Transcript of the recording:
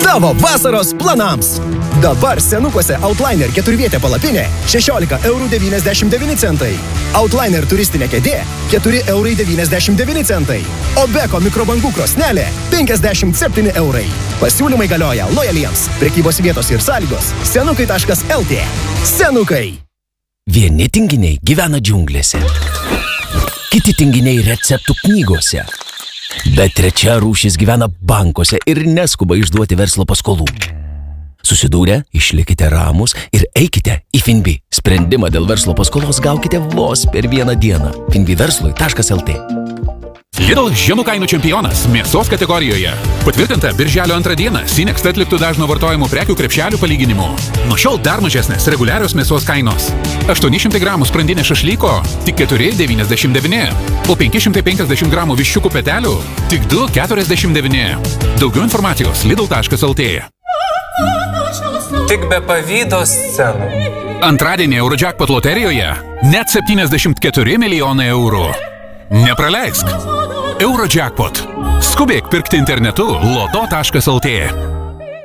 tavo vasaros planams. Dabar senukuose Outliner 4-vietė palapinė 16,99 €. Outliner turistinė kėdė 4,99 €. Obeko mikrobangų krosnelė 57 €. Pasiūlymai galioja lojaliems. Prekybos vietos ir sąlygos senukai.lt. Senukai. Vieni tinginiai gyvena džiunglėse. Kiti tinginiai receptų knygose. Bet trečia rūšis gyvena bankuose ir neskuba išduoti verslo paskolų. Susidūrę, išlikite ramus ir eikite į Finbi. Sprendimą dėl verslo paskolos gaukite vos per vieną dieną. finbiverslui.lt. Lidl žemų kainų čempionas mėsos kategorijoje. Patvirtinta birželio 2 dieną Sinext atliktų dažno vartojimo prekių krepšelių palyginimu. Nuo šiol dar mažesnės reguliarios mėsos kainos. 800 gramų sprandinė šašlyko tik 4,99, o 550 gramų viščiukų petelių tik 2,49. Daugiau informacijos lidl.lt. Tik be pavydo scenų. Antradienį Eurojackpot loterijoje net 74 milijonai eurų. Nepraleisk. Eurojackpot. Skubėk pirkti internetu loto.lt.